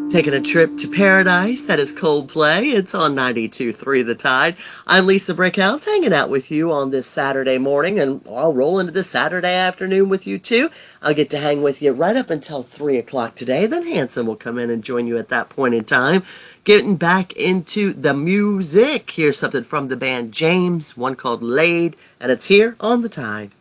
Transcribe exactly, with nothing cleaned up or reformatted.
Taking a trip to paradise, that is Coldplay. It's on ninety-two point three The Tide. I'm Lisa Brickhouse, hanging out with you on this Saturday morning, and I'll roll into this Saturday afternoon with you too. I'll get to hang with you right up until three o'clock today. Then Hanson will come in and join you at that point in time. Getting back into the music. Here's something from the band James, one called Laid, and it's here on The Tide.